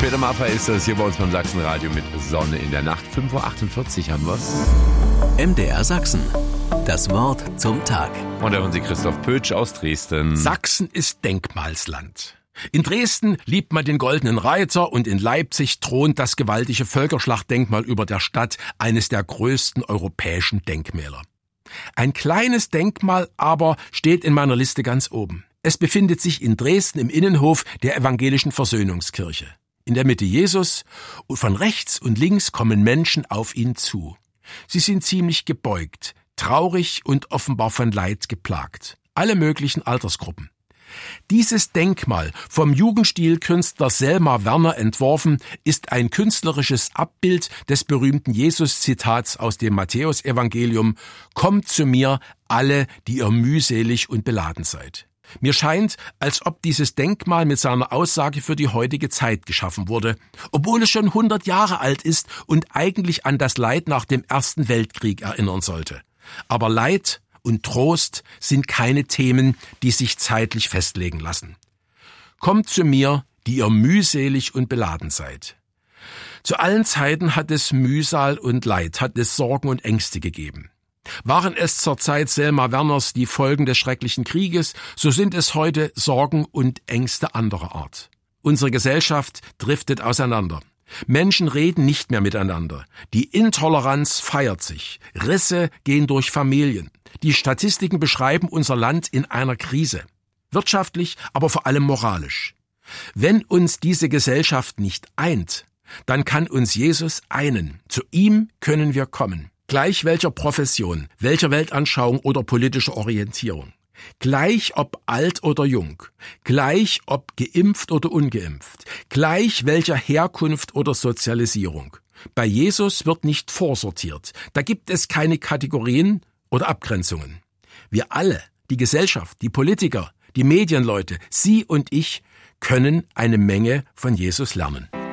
Peter Maffay ist das hier bei uns beim Sachsenradio mit Sonne in der Nacht. 5:48 Uhr haben wir's. MDR Sachsen. Das Wort zum Tag. Und da hören Sie Christoph Pötsch aus Dresden. Sachsen ist Denkmalsland. In Dresden liebt man den Goldenen Reiter und in Leipzig thront das gewaltige Völkerschlachtdenkmal über der Stadt, eines der größten europäischen Denkmäler. Ein kleines Denkmal aber steht in meiner Liste ganz oben. Es befindet sich in Dresden im Innenhof der evangelischen Versöhnungskirche. In der Mitte Jesus und von rechts und links kommen Menschen auf ihn zu. Sie sind ziemlich gebeugt, traurig und offenbar von Leid geplagt. Alle möglichen Altersgruppen. Dieses Denkmal, vom Jugendstilkünstler Selma Werner entworfen, ist ein künstlerisches Abbild des berühmten Jesus-Zitats aus dem Matthäusevangelium: Kommt zu mir, alle, die ihr mühselig und beladen seid. Mir scheint, als ob dieses Denkmal mit seiner Aussage für die heutige Zeit geschaffen wurde, obwohl es schon 100 Jahre alt ist und eigentlich an das Leid nach dem Ersten Weltkrieg erinnern sollte. Aber Leid und Trost sind keine Themen, die sich zeitlich festlegen lassen. Kommt zu mir, die ihr mühselig und beladen seid. Zu allen Zeiten hat es Mühsal und Leid, hat es Sorgen und Ängste gegeben. Waren es zur Zeit Selma Werners die Folgen des schrecklichen Krieges, so sind es heute Sorgen und Ängste anderer Art. Unsere Gesellschaft driftet auseinander. Menschen reden nicht mehr miteinander. Die Intoleranz feiert sich. Risse gehen durch Familien. Die Statistiken beschreiben unser Land in einer Krise. Wirtschaftlich, aber vor allem moralisch. Wenn uns diese Gesellschaft nicht eint, dann kann uns Jesus einen. Zu ihm können wir kommen. Gleich welcher Profession, welcher Weltanschauung oder politischer Orientierung. Gleich ob alt oder jung, gleich ob geimpft oder ungeimpft, gleich welcher Herkunft oder Sozialisierung. Bei Jesus wird nicht vorsortiert, da gibt es keine Kategorien oder Abgrenzungen. Wir alle, die Gesellschaft, die Politiker, die Medienleute, Sie und ich, können eine Menge von Jesus lernen.